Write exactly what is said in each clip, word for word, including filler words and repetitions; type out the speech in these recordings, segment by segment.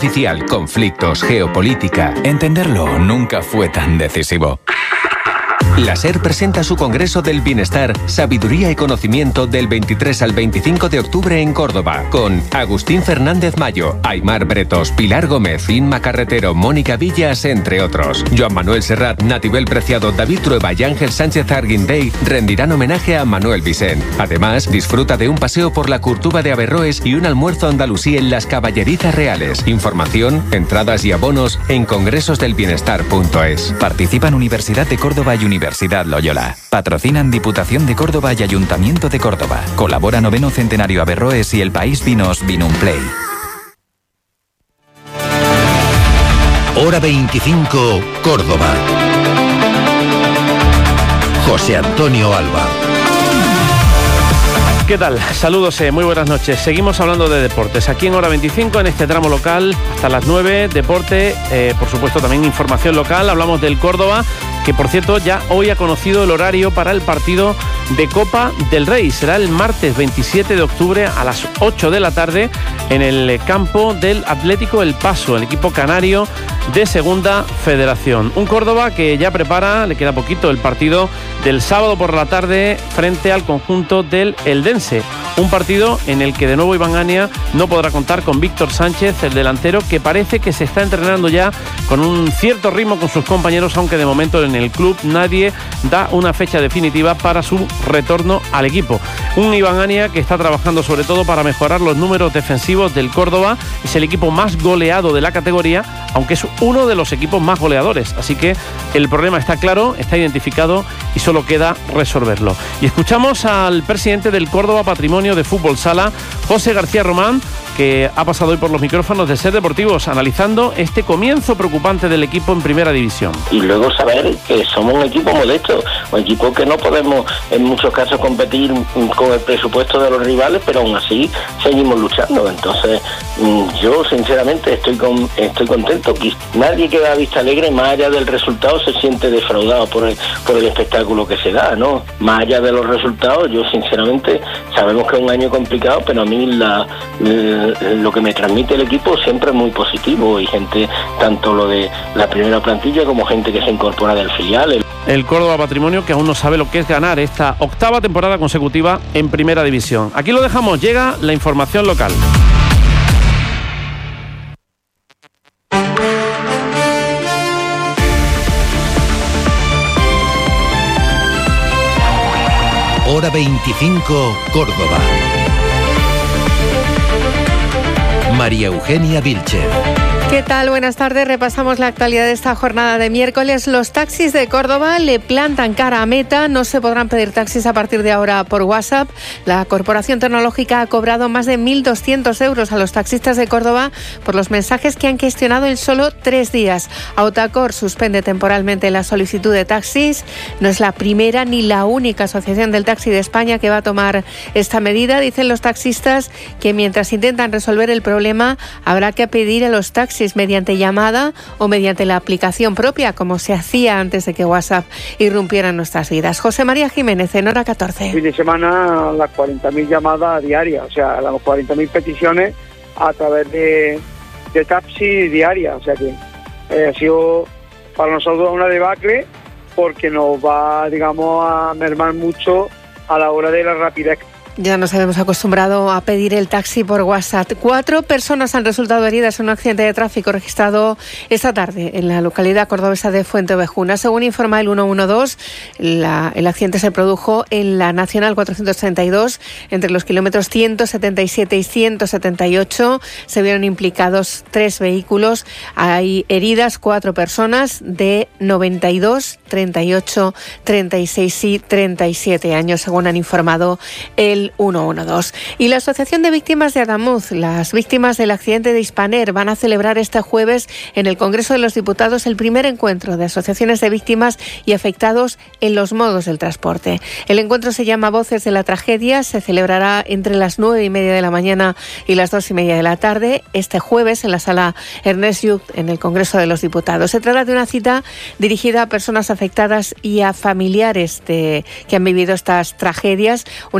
Oficial, conflictos, geopolítica. Entenderlo nunca fue tan decisivo. La SER presenta su Congreso del Bienestar, Sabiduría y Conocimiento del veintitrés al veinticinco de octubre en Córdoba, con Agustín Fernández Mayo, Aymar Bretos, Pilar Gómez, Inma Carretero, Mónica Villas, entre otros. Joan Manuel Serrat, Natibel Preciado, David Trueba y Ángel Sánchez Arguindey rendirán homenaje a Manuel Vicent. Además, disfruta de un paseo por la Curtuba de Averroes y un almuerzo andalusí en las Caballerizas Reales. Información, entradas y abonos en congresos del bienestar punto es. Participan Universidad de Córdoba y Universidad Loyola. Patrocinan Diputación de Córdoba y Ayuntamiento de Córdoba. Colabora Noveno Centenario Averroes y El País Vinos Vinumplay. Hora veinticinco, Córdoba. José Antonio Alba. ¿Qué tal? Saludos, eh, muy buenas noches. Seguimos hablando de deportes. Aquí en Hora veinticinco, en este tramo local, hasta las nueve, deporte, eh, por supuesto también información local. Hablamos del Córdoba, que por cierto ya hoy ha conocido el horario para el partido de Copa del Rey. Será el martes veintisiete de octubre a las ocho de la tarde en el campo del Atlético El Paso, el equipo canario de Segunda Federación. Un Córdoba que ya prepara, le queda poquito, el partido del sábado por la tarde frente al conjunto del Eldense. Un partido en el que de nuevo Iván Ania no podrá contar con Víctor Sánchez, el delantero, que parece que se está entrenando ya con un cierto ritmo con sus compañeros, aunque de momento en el club nadie da una fecha definitiva para su retorno al equipo. Un Iván Ania que está trabajando sobre todo para mejorar los números defensivos del Córdoba. Es el equipo más goleado de la categoría, aunque es uno de los equipos más goleadores. Así que el problema está claro, está identificado y solo queda resolverlo. Y escuchamos al presidente del Córdoba Patrimonio de Fútbol Sala, José García Román, que ha pasado hoy por los micrófonos de Ser Deportivos analizando este comienzo preocupante del equipo en Primera División. Y luego saber que somos un equipo modesto, un equipo que no podemos en muchos casos competir con el presupuesto de los rivales, pero aún así seguimos luchando. Entonces yo sinceramente estoy con, estoy contento. Nadie que da vista alegre, más allá del resultado, se siente defraudado por el, por el espectáculo que se da, ¿no? Más allá de los resultados, yo sinceramente, sabemos que es un año complicado, pero a mí la, la, lo que me transmite el equipo siempre es muy positivo, y gente, tanto lo de la primera plantilla como gente que se incorpora del filial. El... el Córdoba Patrimonio, que aún no sabe lo que es ganar esta octava temporada consecutiva en Primera División. Aquí lo dejamos, llega la información local. Hora veinticinco, Córdoba. María Eugenia Vilche. ¿Qué tal? Buenas tardes. Repasamos la actualidad de esta jornada de miércoles. Los taxis de Córdoba le plantan cara a Meta. No se podrán pedir taxis a partir de ahora por WhatsApp. La Corporación Tecnológica ha cobrado más de mil doscientos euros a los taxistas de Córdoba por los mensajes que han gestionado en solo tres días. Autacor suspende temporalmente la solicitud de taxis. No es la primera ni la única asociación del taxi de España que va a tomar esta medida. Dicen los taxistas que mientras intentan resolver el problema, habrá que pedir a los taxis mediante llamada o mediante la aplicación propia, como se hacía antes de que WhatsApp irrumpiera en nuestras vidas. José María Jiménez, en Hora catorce. Fin de semana, las cuarenta mil llamadas diarias, o sea, las cuarenta mil peticiones a través de, de taxi diarias, o sea que eh, ha sido para nosotros una debacle, porque nos va, digamos, a mermar mucho a la hora de la rapidez. Ya nos habíamos acostumbrado a pedir el taxi por WhatsApp. Cuatro personas han resultado heridas en un accidente de tráfico registrado esta tarde en la localidad cordobesa de Fuenteovejuna. Según informa el ciento doce, la, el accidente se produjo en la Nacional cuatrocientos treinta y dos, entre los kilómetros ciento setenta y siete y ciento setenta y ocho. Se vieron implicados tres vehículos. Hay heridas cuatro personas de noventa y dos, treinta y ocho, treinta y seis y treinta y siete años, según han informado el ciento doce. Y la Asociación de Víctimas de Adamuz, las víctimas del accidente de Hispaner, van a celebrar este jueves en el Congreso de los Diputados el primer encuentro de asociaciones de víctimas y afectados en los modos del transporte. El encuentro se llama Voces de la Tragedia, se celebrará entre las nueve y media de la mañana y las dos y media de la tarde, este jueves en la sala Ernest Lluch, en el Congreso de los Diputados. Se trata de una cita dirigida a personas afectadas y a familiares de, que han vivido estas tragedias, un encuentro en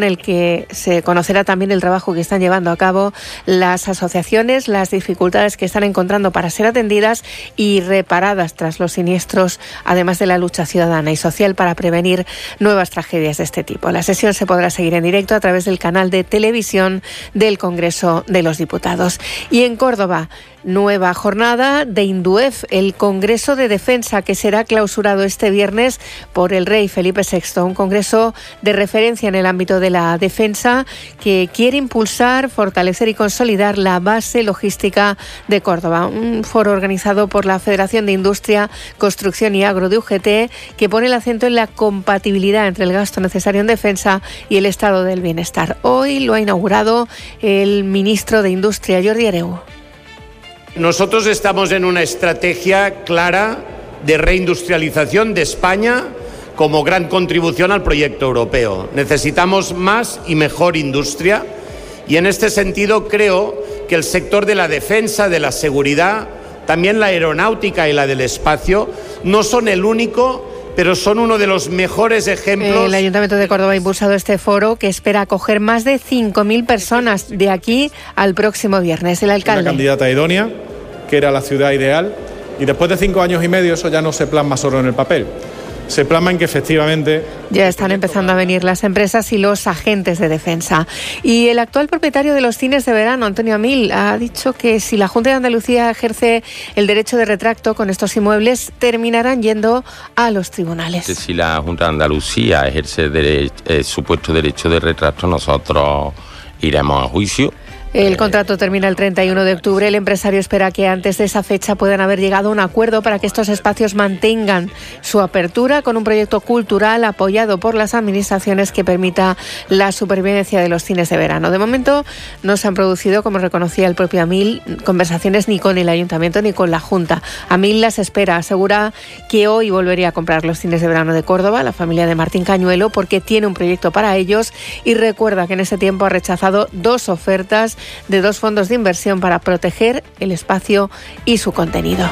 el que se conocerá también el trabajo que están llevando a cabo las asociaciones, las dificultades que están encontrando para ser atendidas y reparadas tras los siniestros, además de la lucha ciudadana y social para prevenir nuevas tragedias de este tipo. La sesión se podrá seguir en directo a través del canal de televisión del Congreso de los Diputados. Y en Córdoba, nueva jornada de INDUEF, el Congreso de Defensa, que será clausurado este viernes por el rey Felipe sexto, un congreso de referencia en el ámbito de la defensa que quiere impulsar, fortalecer y consolidar la base logística de Córdoba. Un foro organizado por la Federación de Industria, Construcción y Agro de U G T, que pone el acento en la compatibilidad entre el gasto necesario en defensa y el estado del bienestar. Hoy lo ha inaugurado el ministro de Industria, Jordi Hereu. Nosotros estamos en una estrategia clara de reindustrialización de España como gran contribución al proyecto europeo. Necesitamos más y mejor industria y en este sentido creo que el sector de la defensa, de la seguridad, también la aeronáutica y la del espacio, no son el único, pero son uno de los mejores ejemplos. El Ayuntamiento de Córdoba ha impulsado este foro que espera acoger más de cinco mil personas de aquí al próximo viernes. El alcalde. Una candidata idónea, que era la ciudad ideal, y después de cinco años y medio eso ya no se plasma solo en el papel. Se plasma en que efectivamente... Ya están empezando a venir las empresas y los agentes de defensa. Y el actual propietario de los cines de verano, Antonio Amil, ha dicho que si la Junta de Andalucía ejerce el derecho de retracto con estos inmuebles, terminarán yendo a los tribunales. Si la Junta de Andalucía ejerce el dere- el supuesto derecho de retracto, nosotros iremos a juicio. El contrato termina el treinta y uno de octubre. El empresario espera que antes de esa fecha puedan haber llegado a un acuerdo para que estos espacios mantengan su apertura con un proyecto cultural apoyado por las administraciones que permita la supervivencia de los cines de verano. De momento no se han producido, como reconocía el propio Amil, conversaciones ni con el Ayuntamiento ni con la Junta. Amil las espera. Asegura que hoy volvería a comprar los cines de verano de Córdoba, la familia de Martín Cañuelo, porque tiene un proyecto para ellos, y recuerda que en ese tiempo ha rechazado dos ofertas de dos fondos de inversión para proteger el espacio y su contenido.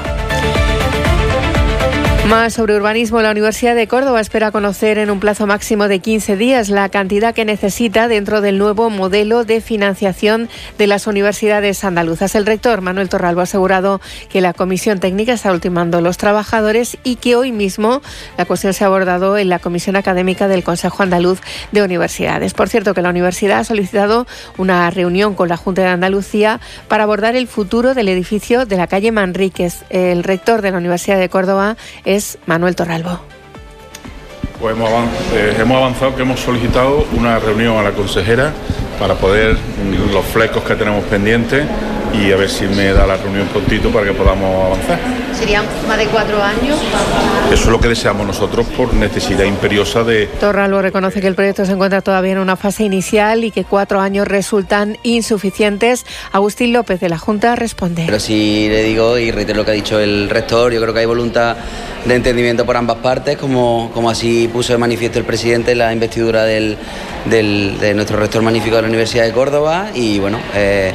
Más sobre urbanismo. La Universidad de Córdoba espera conocer en un plazo máximo de quince días la cantidad que necesita dentro del nuevo modelo de financiación de las universidades andaluzas. El rector, Manuel Torralbo, ha asegurado que la comisión técnica está ultimando los trabajadores y que hoy mismo la cuestión se ha abordado en la comisión académica del Consejo Andaluz de Universidades. Por cierto, que la universidad ha solicitado una reunión con la Junta de Andalucía para abordar el futuro del edificio de la calle Manríquez. El rector de la Universidad de Córdoba es es Manuel Torralbo. Pues hemos avanzado, eh, hemos avanzado que hemos solicitado una reunión a la consejera para poder los flecos que tenemos pendientes y a ver si me da la reunión prontito para que podamos avanzar. ¿Serían más de cuatro años? Eso es lo que deseamos nosotros por necesidad imperiosa de... Torralbo reconoce que el proyecto se encuentra todavía en una fase inicial y que cuatro años resultan insuficientes. Agustín López de la Junta responde. Pero sí le digo y reitero lo que ha dicho el rector, yo creo que hay voluntad de entendimiento por ambas partes, como, como así puso de manifiesto el presidente en la investidura del, del, de nuestro rector magnífico de la Universidad de Córdoba y bueno... Eh,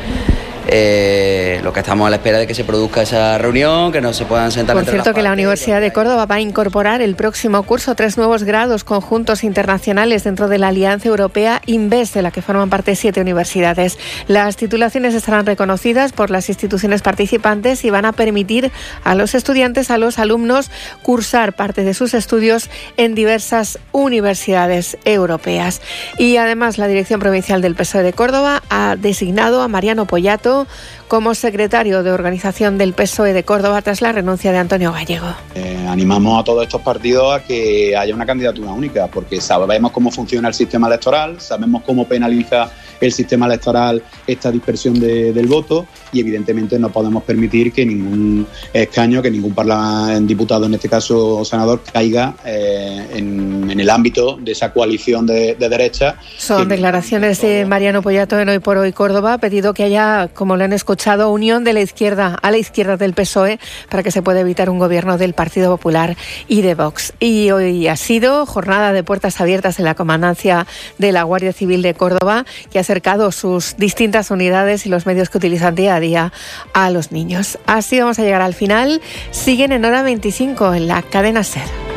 Eh, lo que estamos a la espera de que se produzca esa reunión, que no se puedan sentar. Por cierto, que la Universidad de Córdoba va a incorporar el próximo curso tres nuevos grados conjuntos internacionales dentro de la Alianza Europea Invest, de la que forman parte siete universidades. Las titulaciones estarán reconocidas por las instituciones participantes y van a permitir a los estudiantes, a los alumnos, cursar parte de sus estudios en diversas universidades europeas. Y además, la Dirección Provincial del P S O E de Córdoba ha designado a Mariano Pollato como secretario de organización del P S O E de Córdoba tras la renuncia de Antonio Gallego. Eh, animamos a todos estos partidos a que haya una candidatura única, porque sabemos cómo funciona el sistema electoral, sabemos cómo penaliza el sistema electoral esta dispersión de, del voto y evidentemente no podemos permitir que ningún escaño, que ningún parlamento, diputado, en este caso senador, caiga eh, en, en el ámbito de esa coalición de, de derecha. Son que... declaraciones de Mariano Pollato en Hoy por Hoy Córdoba. Ha pedido que haya, como lo han escuchado, unión de la izquierda a la izquierda del P S O E para que se pueda evitar un gobierno del Partido Popular y de Vox. Y hoy ha sido jornada de puertas abiertas en la comandancia de la Guardia Civil de Córdoba, que ha acercado sus distintas unidades y los medios que utilizan día a día a los niños. Así vamos a llegar al final. Siguen en Hora veinticinco en la cadena SER.